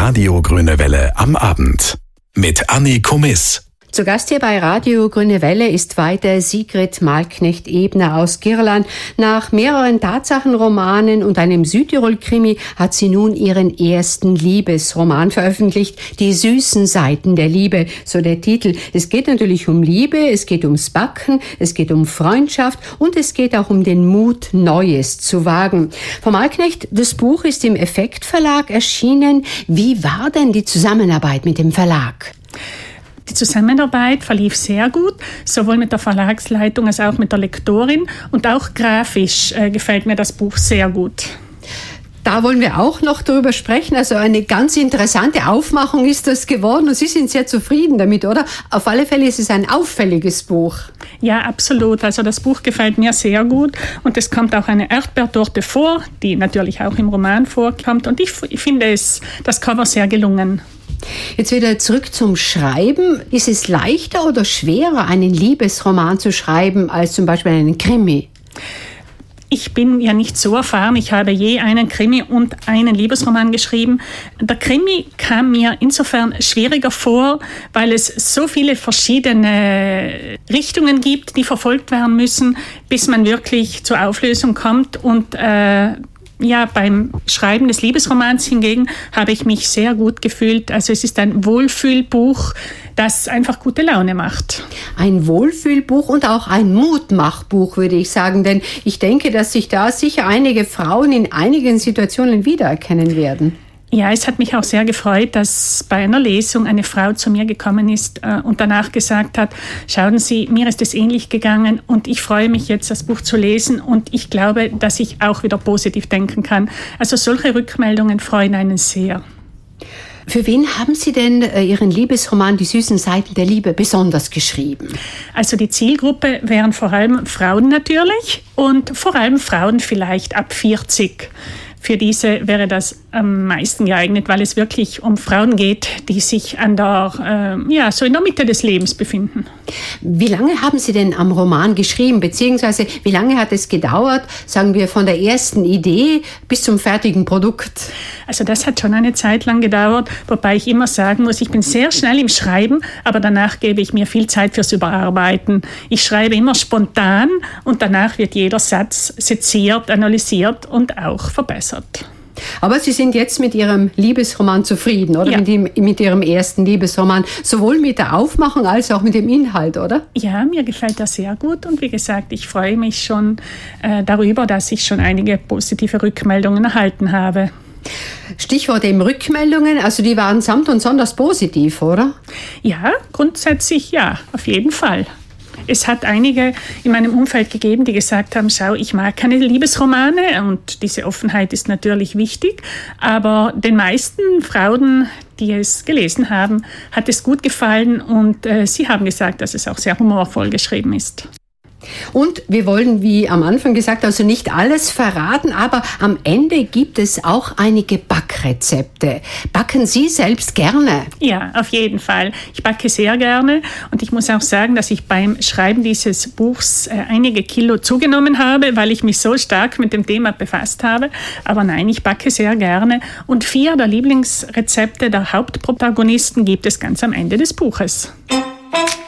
Radio Grüne Welle am Abend. Mit Anni Komiss. Zu Gast hier bei Radio Grüne Welle ist weiter Sigrid Malknecht-Ebner aus Girland. Nach mehreren Tatsachenromanen und einem Südtirol-Krimi hat sie nun ihren ersten Liebesroman veröffentlicht. Die süßen Seiten der Liebe, so der Titel. Es geht natürlich um Liebe, es geht ums Backen, es geht um Freundschaft und es geht auch um den Mut, Neues zu wagen. Frau Malknecht, das Buch ist im Effekt Verlag erschienen. Wie war denn die Zusammenarbeit mit dem Verlag? Die Zusammenarbeit verlief sehr gut, sowohl mit der Verlagsleitung als auch mit der Lektorin. Und auch grafisch gefällt mir das Buch sehr gut. Da wollen wir auch noch darüber sprechen. Also eine ganz interessante Aufmachung ist das geworden und Sie sind sehr zufrieden damit, oder? Auf alle Fälle ist es ein auffälliges Buch. Ja, absolut. Also das Buch gefällt mir sehr gut und es kommt auch eine Erdbeertorte vor, die natürlich auch im Roman vorkommt. Und ich finde das Cover sehr gelungen. Jetzt wieder zurück zum Schreiben. Ist es leichter oder schwerer, einen Liebesroman zu schreiben, als zum Beispiel einen Krimi? Ich bin ja nicht so erfahren. Ich habe je einen Krimi und einen Liebesroman geschrieben. Der Krimi kam mir insofern schwieriger vor, weil es so viele verschiedene Richtungen gibt, die verfolgt werden müssen, bis man wirklich zur Auflösung kommt. Und beim Schreiben des Liebesromans hingegen habe ich mich sehr gut gefühlt. Also es ist ein Wohlfühlbuch, das einfach gute Laune macht. Ein Wohlfühlbuch und auch ein Mutmachbuch, würde ich sagen. Denn ich denke, dass sich da sicher einige Frauen in einigen Situationen wiedererkennen werden. Ja, es hat mich auch sehr gefreut, dass bei einer Lesung eine Frau zu mir gekommen ist und danach gesagt hat, schauen Sie, mir ist es ähnlich gegangen und ich freue mich jetzt, das Buch zu lesen und ich glaube, dass ich auch wieder positiv denken kann. Also solche Rückmeldungen freuen einen sehr. Für wen haben Sie denn Ihren Liebesroman Die süßen Seiten der Liebe besonders geschrieben? Also die Zielgruppe wären vor allem Frauen natürlich und vor allem Frauen vielleicht ab 40. Für diese wäre das am meisten geeignet, weil es wirklich um Frauen geht, die sich so in der Mitte des Lebens befinden. Wie lange haben Sie denn am Roman geschrieben, beziehungsweise wie lange hat es gedauert, sagen wir, von der ersten Idee bis zum fertigen Produkt? Also das hat schon eine Zeit lang gedauert, wobei ich immer sagen muss, ich bin sehr schnell im Schreiben, aber danach gebe ich mir viel Zeit fürs Überarbeiten. Ich schreibe immer spontan und danach wird jeder Satz seziert, analysiert und auch verbessert. Aber Sie sind jetzt mit Ihrem Liebesroman zufrieden, oder? Ja. Mit Ihrem ersten Liebesroman, sowohl mit der Aufmachung als auch mit dem Inhalt, oder? Ja, mir gefällt das sehr gut und wie gesagt, ich freue mich schon darüber, dass ich schon einige positive Rückmeldungen erhalten habe. Stichwort eben Rückmeldungen, also die waren samt und sonders positiv, oder? Ja, grundsätzlich ja, auf jeden Fall. Es hat einige in meinem Umfeld gegeben, die gesagt haben, schau, ich mag keine Liebesromane und diese Offenheit ist natürlich wichtig, aber den meisten Frauen, die es gelesen haben, hat es gut gefallen und sie haben gesagt, dass es auch sehr humorvoll geschrieben ist. Und wir wollen, wie am Anfang gesagt, also nicht alles verraten, aber am Ende gibt es auch einige Backrezepte. Backen Sie selbst gerne? Ja, auf jeden Fall. Ich backe sehr gerne und ich muss auch sagen, dass ich beim Schreiben dieses Buchs einige Kilo zugenommen habe, weil ich mich so stark mit dem Thema befasst habe. Aber nein, ich backe sehr gerne und 4 der Lieblingsrezepte der Hauptprotagonisten gibt es ganz am Ende des Buches.